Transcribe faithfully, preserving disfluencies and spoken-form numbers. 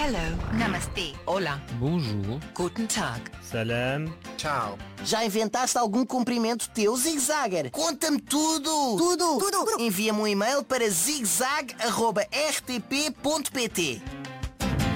Hello. Namaste. Olá. Bonjour. Guten Tag. Salam. Tchau. Já inventaste algum cumprimento teu, Zig-Zagger? Conta-me tudo! Tudo! Tudo! Envia-me um e-mail para zigzag arroba r t p ponto p t.